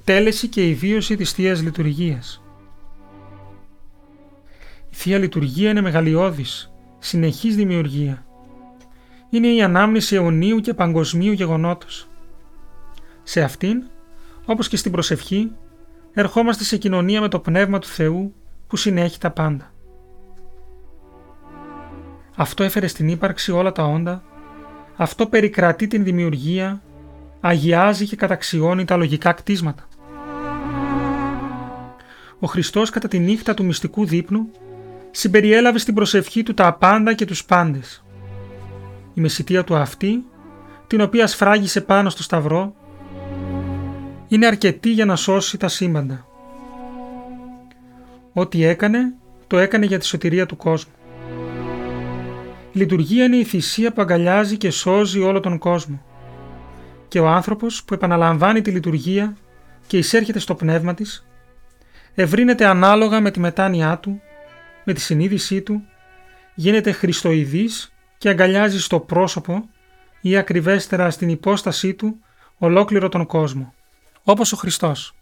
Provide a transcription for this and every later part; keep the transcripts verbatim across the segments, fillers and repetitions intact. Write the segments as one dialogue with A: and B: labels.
A: εκτέλεση και η βίωση της Θείας Λειτουργίας. Η Θεία Λειτουργία είναι μεγαλειώδης, συνεχής δημιουργία. Είναι η ανάμνηση αιωνίου και παγκοσμίου γεγονότος. Σε αυτήν, όπως και στην προσευχή, ερχόμαστε σε κοινωνία με το Πνεύμα του Θεού που συνέχει τα πάντα. Αυτό έφερε στην ύπαρξη όλα τα όντα, αυτό περικρατεί την δημιουργία, αγιάζει και καταξιώνει τα λογικά κτίσματα. Ο Χριστός κατά τη νύχτα του μυστικού δείπνου συμπεριέλαβε στην προσευχή του τα πάντα και τους πάντες. Η μεσιτεία του αυτή, την οποία σφράγισε πάνω στο σταυρό, είναι αρκετή για να σώσει τα σύμπαντα. Ό,τι έκανε, το έκανε για τη σωτηρία του κόσμου. Η λειτουργία είναι η θυσία που αγκαλιάζει και σώζει όλο τον κόσμο. Και ο άνθρωπος που επαναλαμβάνει τη λειτουργία και εισέρχεται στο πνεύμα της, ευρύνεται ανάλογα με τη μετάνοιά του, με τη συνείδησή του, γίνεται χριστοειδής και αγκαλιάζει στο πρόσωπο ή ακριβέστερα στην υπόστασή του ολόκληρο τον κόσμο, όπως ο Χριστός.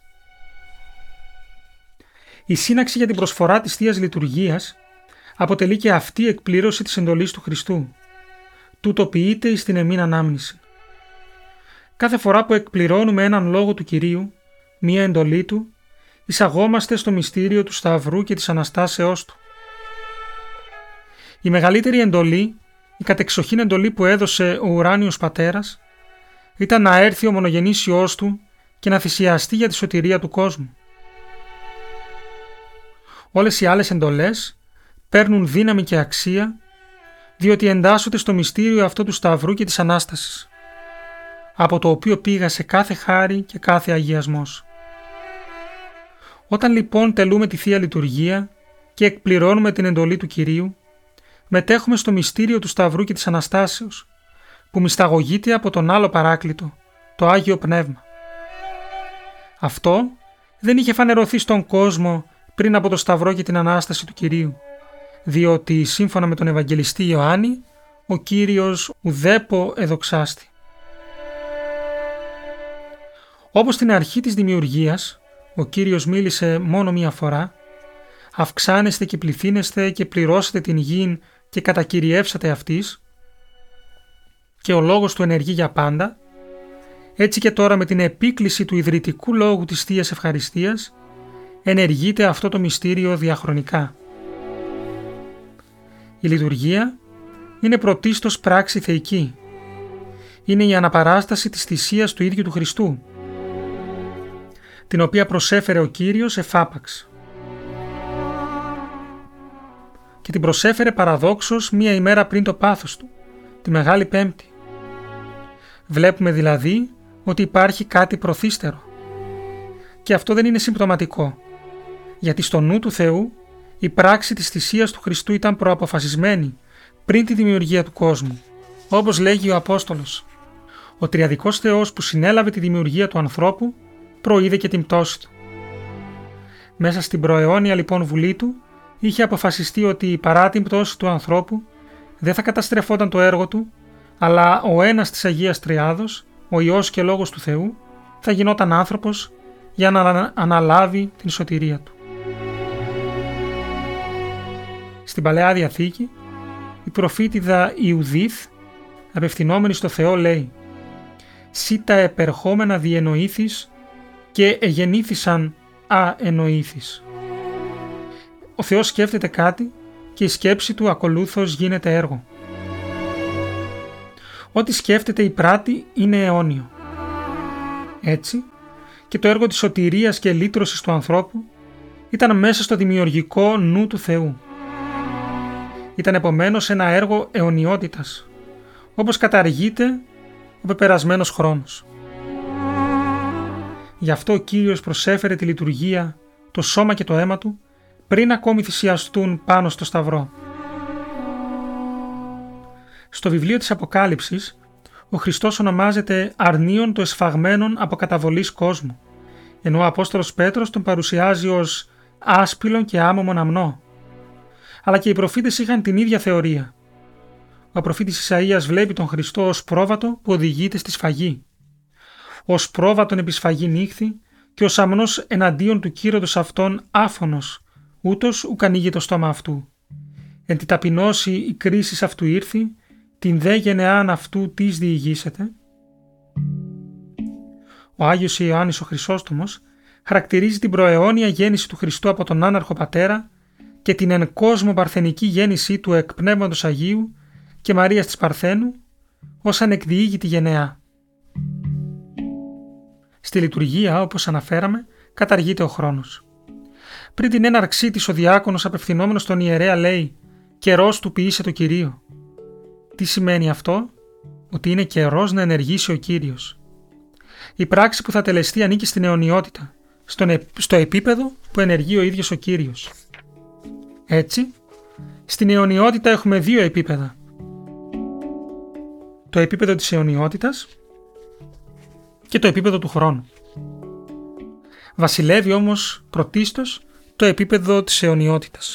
A: Η σύναξη για την προσφορά της Θείας Λειτουργίας αποτελεί και αυτή εκπλήρωση της εντολής του Χριστού. Τούτο ποιείται εις την εμήν ανάμνηση. Κάθε φορά που εκπληρώνουμε έναν λόγο του Κυρίου, μία εντολή του, εισαγόμαστε στο μυστήριο του Σταυρού και της Αναστάσεώς του. Η μεγαλύτερη εντολή, η κατεξοχήν εντολή που έδωσε ο ουράνιος Πατέρας, ήταν να έρθει ο μονογενής Υιός του και να θυσιαστεί για τη σωτηρία του κόσμου. Όλες οι άλλες εντολές παίρνουν δύναμη και αξία, διότι εντάσσονται στο μυστήριο αυτό του Σταυρού και της Ανάστασης, από το οποίο πήγασε κάθε χάρη και κάθε αγιασμός. Όταν λοιπόν τελούμε τη Θεία Λειτουργία και εκπληρώνουμε την εντολή του Κυρίου, μετέχουμε στο μυστήριο του Σταυρού και της Αναστάσεως, που μυσταγωγείται από τον άλλο Παράκλητο, το Άγιο Πνεύμα. Αυτό δεν είχε φανερωθεί στον κόσμο πριν από το Σταυρό και την Ανάσταση του Κυρίου, διότι σύμφωνα με τον Ευαγγελιστή Ιωάννη, ο Κύριος ουδέπο εδοξάστη. Όπως στην αρχή της δημιουργίας, ο Κύριος μίλησε μόνο μία φορά, αυξάνεστε και πληθύνεστε και πληρώσετε την γη και κατακυριεύσατε αυτής, και ο λόγος του ενεργεί για πάντα, έτσι και τώρα με την επίκληση του ιδρυτικού λόγου της Θείας Ευχαριστίας, ενεργείται αυτό το μυστήριο διαχρονικά. Η λειτουργία είναι πρωτίστως πράξη θεϊκή. Είναι η αναπαράσταση της θυσίας του ίδιου του Χριστού, την οποία προσέφερε ο Κύριος εφάπαξ. Και την προσέφερε παραδόξως μία ημέρα πριν το πάθος του, τη Μεγάλη Πέμπτη. Βλέπουμε δηλαδή ότι υπάρχει κάτι προθύστερο. Και αυτό δεν είναι συμπτωματικό, γιατί στο νου του Θεού η πράξη της θυσίας του Χριστού ήταν προαποφασισμένη πριν τη δημιουργία του κόσμου. Όπως λέγει ο Απόστολος, ο τριαδικός Θεός που συνέλαβε τη δημιουργία του ανθρώπου προείδε και την πτώση του. Μέσα στην προαιώνια λοιπόν βουλή του είχε αποφασιστεί ότι παρά την πτώση του ανθρώπου δεν θα καταστρεφόταν το έργο του, αλλά ο ένας της Αγίας Τριάδος, ο Υιός και Λόγος του Θεού, θα γινόταν άνθρωπος για να αναλάβει την σωτηρία του. Στην Παλαιά Διαθήκη, η προφήτηδα Ιουδίθ, απευθυνόμενη στο Θεό, λέει «Σύ τα επερχόμενα διενοήθης και εγεννήθησαν αενοήθης». Ο Θεός σκέφτεται κάτι και η σκέψη του ακολούθως γίνεται έργο. Ό,τι σκέφτεται η πράτη είναι αιώνιο. Έτσι, και το έργο της σωτηρίας και λύτρωσης του ανθρώπου ήταν μέσα στο δημιουργικό νου του Θεού. Ήταν επομένως ένα έργο αιωνιότητας, όπως καταργείται ο πεπερασμένος χρόνος. Γι' αυτό ο Κύριος προσέφερε τη λειτουργία, το σώμα και το αίμα του, πριν ακόμη θυσιαστούν πάνω στο σταυρό. Στο βιβλίο της Αποκάλυψης, ο Χριστός ονομάζεται αρνίον το εσφαγμένον από καταβολής κόσμου, ενώ ο Απόστολος Πέτρος τον παρουσιάζει ως άσπυλον και άμωμον αμνό. Αλλά και οι προφήτες είχαν την ίδια θεωρία. Ο προφήτης Ισαΐας βλέπει τον Χριστό ως πρόβατο που οδηγείται στη σφαγή. Ως πρόβατον επί σφαγή νύχθη, και ο Σαμνός εναντίον του κήροντος αυτόν άφωνος, ούτως ουκ ανοίγει το στόμα αυτού. Εν τη ταπεινώση η κρίση αυτού ήρθη, την δε γενεάν αυτού της διηγήσεται. Ο Άγιος Ιωάννης ο Χρυσόστομος χαρακτηρίζει την προαιώνια γέννηση του Χριστού από τον άναρχο πατέρα και την εν κόσμο παρθενική γέννησή του εκ Πνεύματος Αγίου και Μαρίας της Παρθένου ως ανεκδιήγητη γενεά. Στη λειτουργία, όπως αναφέραμε, καταργείται ο χρόνος. Πριν την έναρξή της, ο διάκονος απευθυνόμενος στον ιερέα λέει «Καιρός του ποιήσε το Κυρίο». Τι σημαίνει αυτό? Ότι είναι καιρός να ενεργήσει ο Κύριος. Η πράξη που θα τελεστεί ανήκει στην αιωνιότητα, στον, στο επίπεδο που ενεργεί ο ίδιος ο Κύριος. Έτσι, στην αιωνιότητα έχουμε δύο επίπεδα. Το επίπεδο της αιωνιότητας και το επίπεδο του χρόνου. Βασιλεύει όμως πρωτίστως το επίπεδο της αιωνιότητας.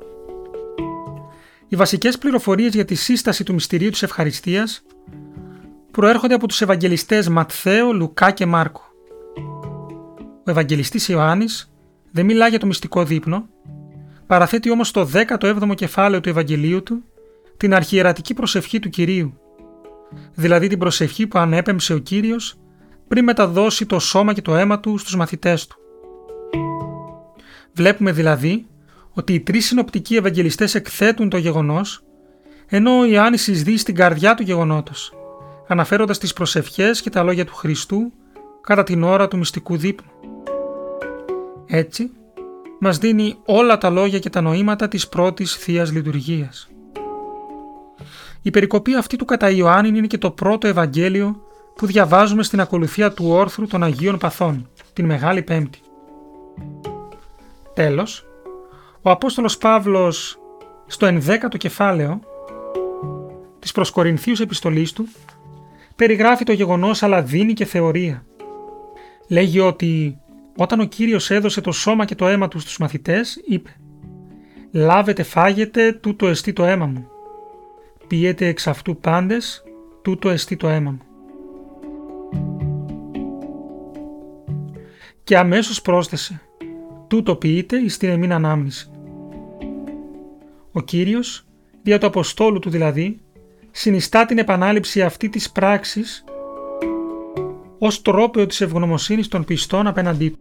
A: Οι βασικές πληροφορίες για τη σύσταση του μυστηρίου της ευχαριστίας προέρχονται από τους Ευαγγελιστές Ματθαίο, Λουκά και Μάρκο. Ο Ευαγγελιστής Ιωάννης δεν μιλά για το μυστικό δείπνο, παραθέτει όμως στο δέκατο έβδομο κεφάλαιο του Ευαγγελίου του την αρχιερατική προσευχή του Κυρίου, δηλαδή την προσευχή που ανέπεμψε ο Κύριος πριν μεταδώσει το σώμα και το αίμα του στους μαθητές του. Βλέπουμε δηλαδή ότι οι τρεις συνοπτικοί Ευαγγελιστές εκθέτουν το γεγονός, ενώ ο Ιωάννης εισδύει στην καρδιά του γεγονότος, αναφέροντας τις προσευχές και τα λόγια του Χριστού κατά την ώρα του μυστικού δείπνου. Έτσι, μας δίνει όλα τα λόγια και τα νοήματα της πρώτης Θείας Λειτουργίας. Η περικοπή αυτή του κατά Ιωάννη είναι και το πρώτο Ευαγγέλιο που διαβάζουμε στην ακολουθία του όρθρου των Αγίων Παθών, την Μεγάλη Πέμπτη. Τέλος, ο Απόστολος Παύλος στο ενδέκατο κεφάλαιο της προς Κορινθίους επιστολής του περιγράφει το γεγονός αλλά δίνει και θεωρία. Λέγει ότι όταν ο Κύριος έδωσε το σώμα και το αίμα του στους μαθητές, είπε «Λάβετε φάγετε, τούτο εστί το αίμα μου. Πιείτε εξ αυτού πάντες, τούτο εστί το αίμα μου». Και αμέσως πρόσθεσε «Τούτο ποιείτε εις την εμήν ανάμνηση». Ο Κύριος, δια του Αποστόλου του δηλαδή, συνιστά την επανάληψη αυτή της πράξης ως τρόπαιο της ευγνωμοσύνης των πιστών απέναντί του.